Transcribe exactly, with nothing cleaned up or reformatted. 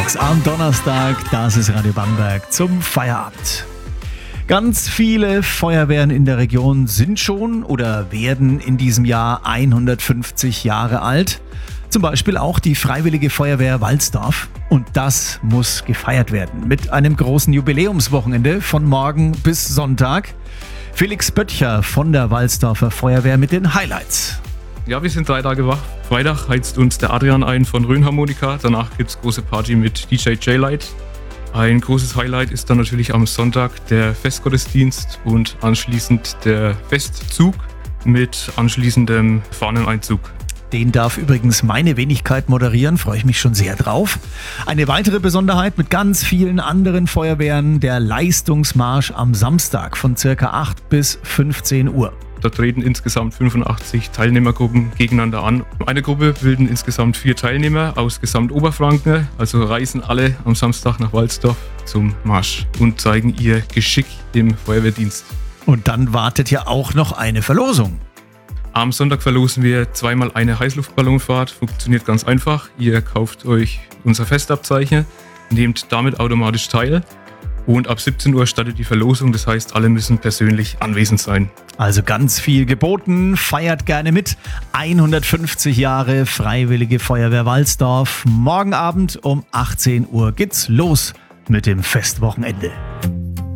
Talks am Donnerstag. Das ist Radio Bamberg zum Feierabend. Ganz viele Feuerwehren in der Region sind schon oder werden in diesem Jahr hundertfünfzig Jahre alt. Zum Beispiel auch die Freiwillige Feuerwehr Walsdorf. Und das muss gefeiert werden mit einem großen Jubiläumswochenende von morgen bis Sonntag. Felix Böttcher von der Walsdorfer Feuerwehr mit den Highlights. Ja, wir sind drei Tage wach. Freitag heizt uns der Adrian ein von Rhönharmonika. Danach gibt es große Party mit D J J-Light. Ein großes Highlight ist dann natürlich am Sonntag der Festgottesdienst und anschließend der Festzug mit anschließendem Fahneneinzug. Den darf übrigens meine Wenigkeit moderieren, freue ich mich schon sehr drauf. Eine weitere Besonderheit mit ganz vielen anderen Feuerwehren, der Leistungsmarsch am Samstag von circa acht bis fünfzehn Uhr. Da treten insgesamt fünfundachtzig Teilnehmergruppen gegeneinander an. Eine Gruppe bilden insgesamt vier Teilnehmer aus Gesamt-Oberfranken, also reisen alle am Samstag nach Walsdorf zum Marsch und zeigen ihr Geschick im Feuerwehrdienst. Und dann wartet ja auch noch eine Verlosung. Am Sonntag verlosen wir zweimal eine Heißluftballonfahrt. Funktioniert ganz einfach. Ihr kauft euch unser Festabzeichen, nehmt damit automatisch teil. Und ab siebzehn Uhr startet die Verlosung, das heißt, alle müssen persönlich anwesend sein. Also ganz viel geboten, feiert gerne mit. hundertfünfzig Jahre Freiwillige Feuerwehr Walsdorf. Morgen Abend um achtzehn Uhr geht's los mit dem Festwochenende.